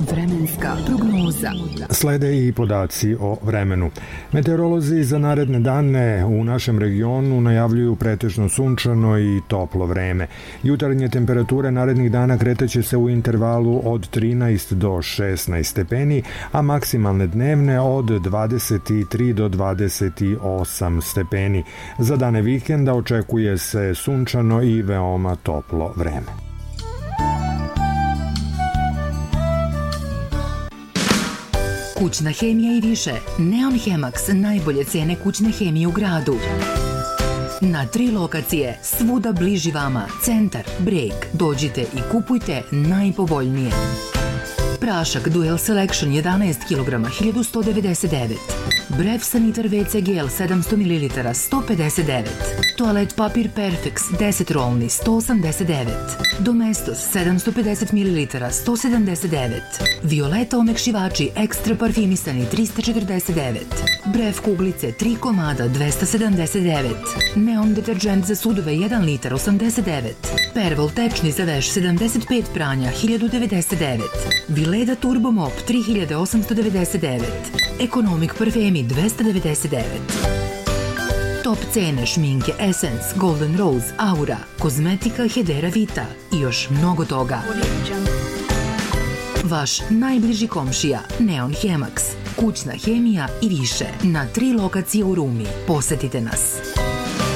Vremenska prognoza. Slede i podaci o vremenu. Meteorolozi za naredne dane u našem regionu najavljuju pretežno sunčano i toplo vreme. Jutarnje temperature narednih dana kretaće se u intervalu od 13 do 16 stepeni, a maksimalne dnevne od 23 do 28 stepeni. Za dane vikenda očekuje se sunčano i veoma toplo vreme. Kućna hemija i više. Neon Hemax, najbolje cene kućne hemije u gradu. Na 3 lokacije, svuda bliži vama. Centar, Breg. Dođite i kupujte najpovoljnije. Prašak Dual Selection 11 kg 1199. Brev Sanitar WC Gel 700 ml 159. Toalet papir Perfex 10 rolni 189. Domestos 750 ml 179. Violeta omekšivači ekstra parfimisani 349. Brev kuglice 3 komada 279. Neon deterđent za sudove 1 litar 89. Pervol tečni za veš 75 pranja 1099. Vileda Turbo Mop 3899. Ekonomik parfemi 299. Top cene šminke Essence, Golden Rose, Aura, kozmetika Hedera Vita i još mnogo toga. Vaš najbliži komšija Neon Hemax, kućna hemija i više na 3 lokacije u Rumi. Posetite nas.